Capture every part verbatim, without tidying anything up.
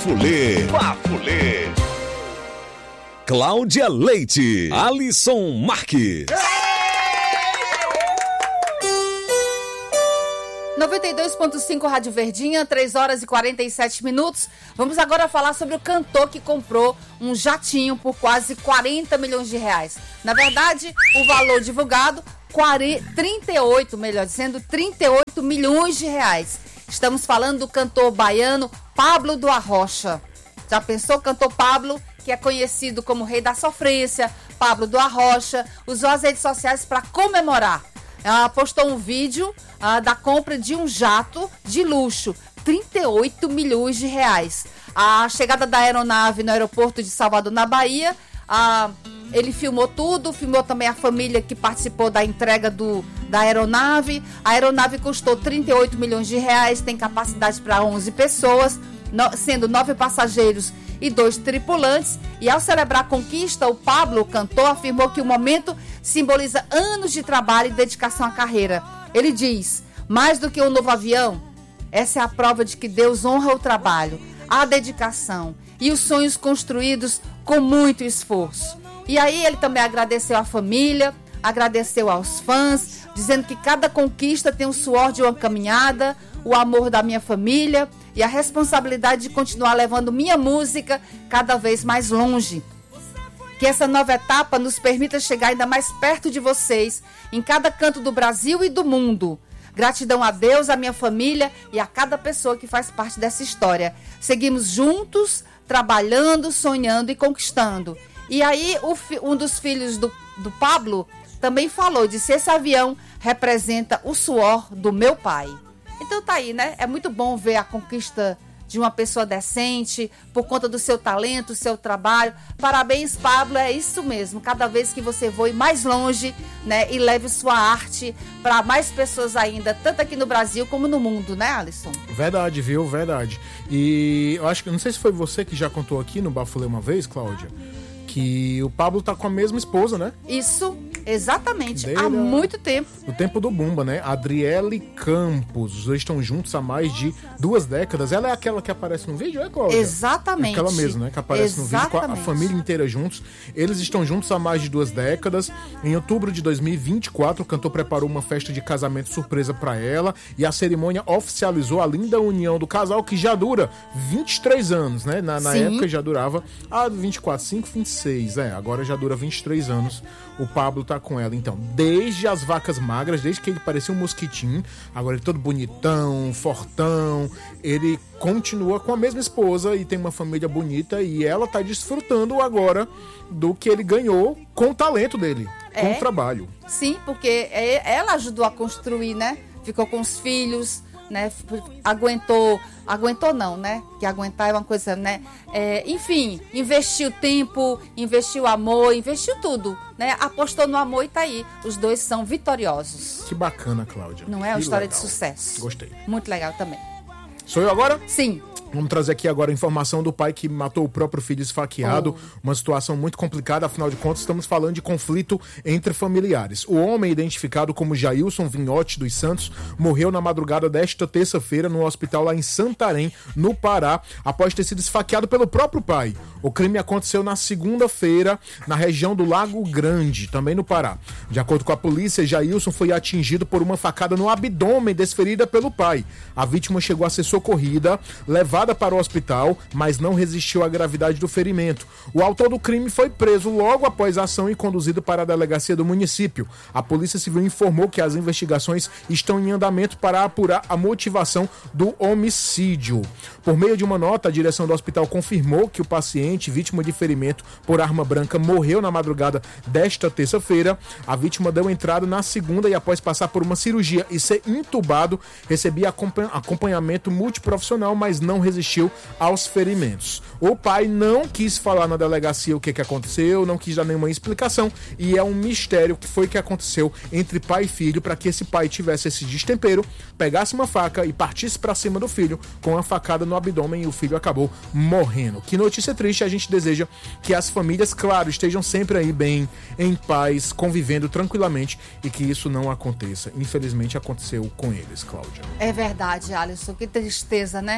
Bafulê. Bafulê. Cláudia Leite. Alisson Marques. noventa e dois ponto cinco Rádio Verdinha, três horas e quarenta e sete minutos. Vamos agora falar sobre o cantor que comprou um jatinho por quase quarenta milhões de reais. Na verdade, o valor divulgado, trinta e oito, melhor dizendo, trinta e oito milhões de reais. Estamos falando do cantor baiano Pablo do Arrocha. Já pensou, cantor Pablo, que é conhecido como Rei da Sofrência, Pablo do Arrocha, usou as redes sociais para comemorar. Ela postou um vídeo uh, da compra de um jato de luxo, trinta e oito milhões de reais. A chegada da aeronave no aeroporto de Salvador, na Bahia, uh, ele filmou tudo, filmou também a família que participou da entrega do, da aeronave. A aeronave custou trinta e oito milhões de reais, tem capacidade para onze pessoas, no, sendo nove passageiros e dois tripulantes. E ao celebrar a conquista, o Pablo, o cantor, afirmou que o momento simboliza anos de trabalho e dedicação à carreira. Ele diz: mais do que um novo avião, essa é a prova de que Deus honra o trabalho, a dedicação e os sonhos construídos com muito esforço. E aí ele também agradeceu à família, agradeceu aos fãs, dizendo que cada conquista tem o suor de uma caminhada, o amor da minha família e a responsabilidade de continuar levando minha música cada vez mais longe. Que essa nova etapa nos permita chegar ainda mais perto de vocês, em cada canto do Brasil e do mundo. Gratidão a Deus, a minha família e a cada pessoa que faz parte dessa história. Seguimos juntos, trabalhando, sonhando e conquistando. E aí, o, um dos filhos do, do Pablo também falou, disse: esse avião representa o suor do meu pai. Então tá aí, né? É muito bom ver a conquista de uma pessoa decente, por conta do seu talento, seu trabalho. Parabéns, Pablo, é isso mesmo. Cada vez que você voe mais longe, né, e leve sua arte para mais pessoas ainda, tanto aqui no Brasil como no mundo, né, Alisson? Verdade, viu? Verdade. E eu acho que, não sei se foi você que já contou aqui no Bafulê uma vez, Cláudia, que o Pablo tá com a mesma esposa, né? Isso, exatamente, Dele, há muito tempo. No tempo do Bumba, né? Adriele Campos. Os dois estão juntos há mais de duas décadas. Ela é aquela que aparece no vídeo, é, Cláudia? Exatamente. É aquela mesmo, né? Que aparece Exatamente. no vídeo com a, a família inteira juntos. Eles estão juntos há mais de duas décadas. Em outubro de dois mil e vinte e quatro, o cantor preparou uma festa de casamento surpresa pra ela e a cerimônia oficializou a linda união do casal, que já dura vinte e três anos, né? Na, na época já durava ah, vinte e quatro, cinco, vinte e seis, é, agora já dura vinte e três anos. O Pablo tá com ela, então, desde as vacas magras, desde que ele parecia um mosquitinho, agora ele todo bonitão, fortão, ele continua com a mesma esposa e tem uma família bonita, e ela tá desfrutando agora do que ele ganhou com o talento dele, é, com o trabalho. Sim, porque ela ajudou a construir, né? Ficou com os filhos, né? Aguentou, aguentou não, né? Que aguentar é uma coisa, né? É, enfim, investiu tempo, investiu amor, investiu tudo, né? Apostou no amor e tá aí. Os dois são vitoriosos. Que bacana, Cláudia. Não é uma que história legal. de sucesso. Gostei. Muito legal também. Sou eu agora? Sim. Vamos trazer aqui agora a informação do pai que matou o próprio filho esfaqueado. Oh. Uma situação muito complicada, afinal de contas estamos falando de conflito entre familiares. O homem, identificado como Jailson Vinhote dos Santos, morreu na madrugada desta terça-feira no hospital lá em Santarém, no Pará, após ter sido esfaqueado pelo próprio pai. O crime aconteceu na segunda-feira, na região do Lago Grande, também no Pará. De acordo com a polícia, Jailson foi atingido por uma facada no abdômen desferida pelo pai. A vítima chegou a ser socorrida, levada para o hospital, mas não resistiu à gravidade do ferimento. O autor do crime foi preso logo após a ação e conduzido para a delegacia do município. A Polícia Civil informou que as investigações estão em andamento para apurar a motivação do homicídio. Por meio de uma nota, a direção do hospital confirmou que o paciente, vítima de ferimento por arma branca, morreu na madrugada desta terça-feira. A vítima deu entrada na segunda e, após passar por uma cirurgia e ser intubado, recebia acompanhamento multiprofissional, mas não resistiu aos ferimentos. O pai não quis falar na delegacia o que, que aconteceu, não quis dar nenhuma explicação, e é um mistério o que foi que aconteceu entre pai e filho, para que esse pai tivesse esse destempero, pegasse uma faca e partisse para cima do filho com a facada no abdômen, e o filho acabou morrendo. Que notícia triste. A gente deseja que as famílias, claro, estejam sempre aí bem, em paz, convivendo tranquilamente, e que isso não aconteça. Infelizmente aconteceu com eles, Cláudia. É verdade, Alisson, que tristeza, né?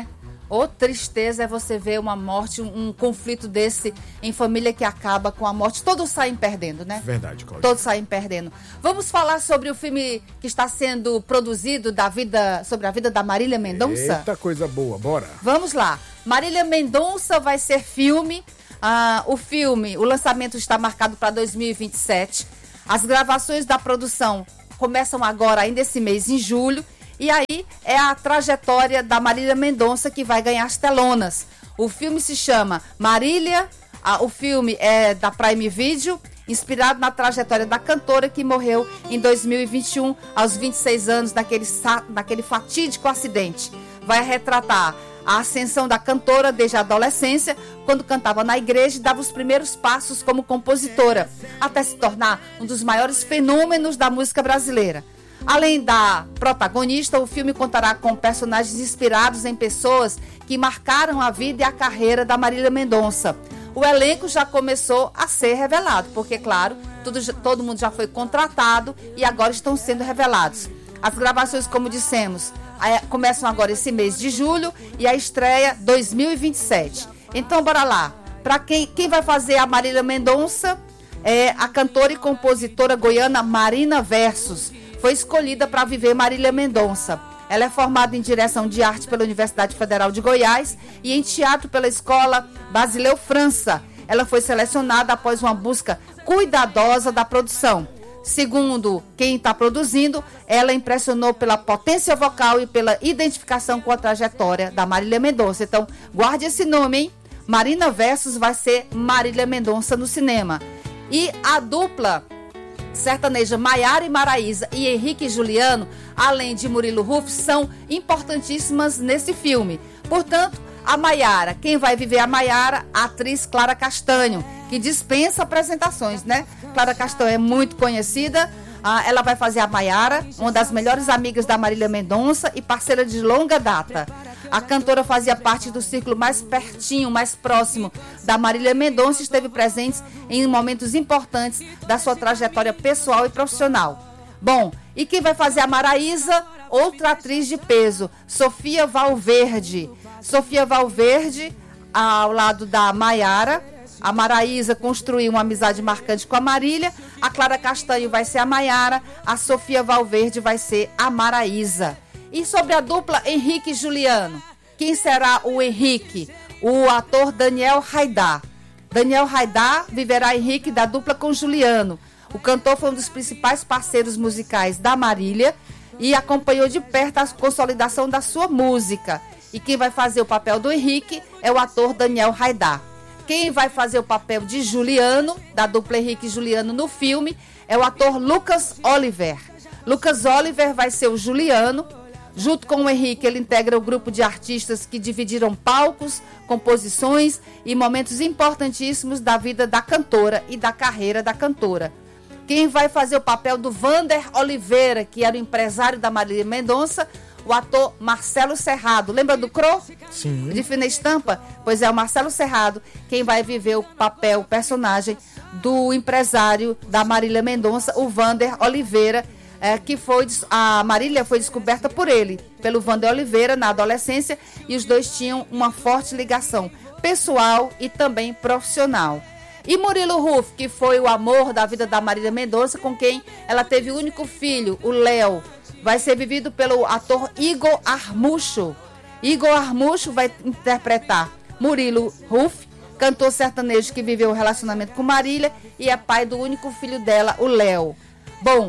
Ô, tristeza é você ver uma morte, um, um conflito desse em família que acaba com a morte. Todos saem perdendo, né? Verdade, Cláudia. Todos saem perdendo. Vamos falar sobre o filme que está sendo produzido da vida, sobre a vida da Marília Mendonça? Eita, coisa boa, bora. Vamos lá. Marília Mendonça vai ser filme. Ah, o filme, o lançamento está marcado para dois mil e vinte e sete. As gravações da produção começam agora, ainda esse mês, em julho. E aí é a trajetória da Marília Mendonça que vai ganhar as telonas. O filme se chama Marília, a, o filme é da Prime Video, inspirado na trajetória da cantora que morreu em dois mil e vinte e um, aos vinte e seis anos, naquele, naquele fatídico acidente. Vai retratar a ascensão da cantora desde a adolescência, quando cantava na igreja e dava os primeiros passos como compositora, até se tornar um dos maiores fenômenos da música brasileira. Além da protagonista, o filme contará com personagens inspirados em pessoas que marcaram a vida e a carreira da Marília Mendonça. O elenco já começou a ser revelado, porque, claro, tudo, todo mundo já foi contratado e agora estão sendo revelados. As gravações, como dissemos, começam agora esse mês de julho e a estreia dois mil e vinte e sete. Então, bora lá. Para quem, quem vai fazer a Marília Mendonça é a cantora e compositora goiana Marina Versus. Foi escolhida para viver Marília Mendonça. Ela é formada em direção de arte pela Universidade Federal de Goiás e em teatro pela Escola Basileu França. Ela foi selecionada após uma busca cuidadosa da produção. Segundo quem está produzindo, ela impressionou pela potência vocal e pela identificação com a trajetória da Marília Mendonça. Então, guarde esse nome, hein? Marina Versus vai ser Marília Mendonça no cinema. E a dupla sertaneja Maiara e Maraísa e Henrique e Juliano, além de Murilo Ruff, são importantíssimas nesse filme. Portanto, a Maiara, quem vai viver a Maiara? A atriz Clara Castanho, que dispensa apresentações, né? Clara Castanho é muito conhecida. Ah, ela vai fazer a Maiara, uma das melhores amigas da Marília Mendonça e parceira de longa data. A cantora fazia parte do círculo mais pertinho, mais próximo da Marília Mendonça e esteve presente em momentos importantes da sua trajetória pessoal e profissional. Bom, e quem vai fazer a Maraísa? Outra atriz de peso, Sofia Valverde. Sofia Valverde, ao lado da Maiara. A Maraísa construiu uma amizade marcante com a Marília. A Clara Castanho vai ser a Maiara. A Sofia Valverde vai ser a Maraísa. E sobre a dupla Henrique e Juliano, quem será o Henrique? O ator Daniel Haidar. Daniel Haidar viverá Henrique da dupla com Juliano. O cantor foi um dos principais parceiros musicais da Marília e acompanhou de perto a consolidação da sua música. E quem vai fazer o papel do Henrique é o ator Daniel Haidar. Quem vai fazer o papel de Juliano, da dupla Henrique e Juliano no filme, é o ator Lucas Oliver. Lucas Oliver vai ser o Juliano. Junto com o Henrique, ele integra o grupo de artistas que dividiram palcos, composições e momentos importantíssimos da vida da cantora e da carreira da cantora. Quem vai fazer o papel do Vander Oliveira, que era o empresário da Marília Mendonça, o ator Marcelo Serrado. Lembra do Cro? Sim. De Fina Estampa? Pois é, o Marcelo Serrado quem vai viver o papel, o personagem do empresário da Marília Mendonça, o Vander Oliveira, É, que foi, a Marília foi descoberta por ele, pelo Vander Oliveira, na adolescência, e os dois tinham uma forte ligação pessoal e também profissional. E Murilo Ruff, que foi o amor da vida da Marília Mendonça, com quem ela teve o único filho, o Léo, vai ser vivido pelo ator Igor Armucho. Igor Armucho vai interpretar Murilo Ruff, cantor sertanejo que viveu o relacionamento com Marília e é pai do único filho dela, o Léo. Bom,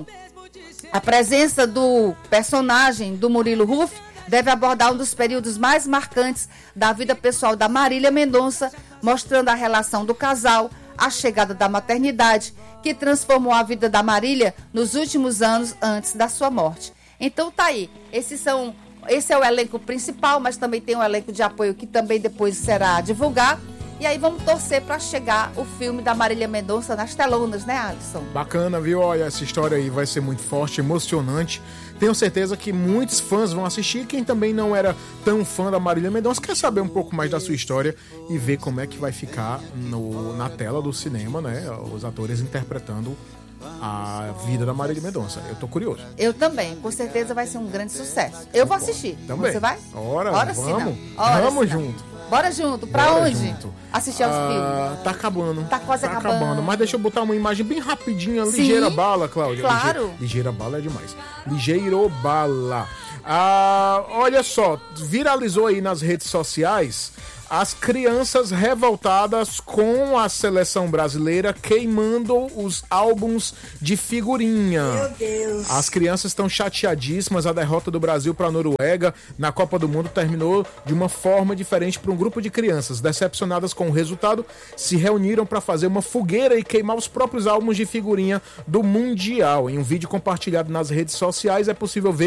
a presença do personagem do Murilo Ruff deve abordar um dos períodos mais marcantes da vida pessoal da Marília Mendonça, mostrando a relação do casal, a chegada da maternidade, que transformou a vida da Marília nos últimos anos antes da sua morte. Então tá aí, esses são, esse é o elenco principal, mas também tem um elenco de apoio que também depois será divulgado. E aí vamos torcer para chegar o filme da Marília Mendonça nas telonas, né, Alisson? Bacana, viu? Olha, essa história aí vai ser muito forte, emocionante. Tenho certeza que muitos fãs vão assistir. Quem também não era tão fã da Marília Mendonça quer saber um pouco mais da sua história e ver como é que vai ficar no, na tela do cinema, né? Os atores interpretando a vida da Marília Mendonça. Eu tô curioso. Eu também, com certeza vai ser um grande sucesso. Eu vou assistir. Também. Você vai? Ora, Ora vamos. sim, não. Ora Vamos sim, não. junto. Bora junto. Pra Bora onde? junto. Assistir aos Ah, filmes. tá acabando. Tá quase acabando. Mas deixa eu botar uma imagem bem rapidinha. Sim, Ligeira bala, Cláudia. claro. Ligeira, ligeira bala é demais. Ligeiro bala. Ah, olha só, viralizou aí nas redes sociais as crianças revoltadas com a seleção brasileira queimando os álbuns de figurinha. Meu Deus. As crianças estão chateadíssimas. A derrota do Brasil para a Noruega na Copa do Mundo terminou de uma forma diferente para um grupo de crianças. Decepcionadas com o resultado, se reuniram para fazer uma fogueira e queimar os próprios álbuns de figurinha do Mundial. Em um vídeo compartilhado nas redes sociais é possível ver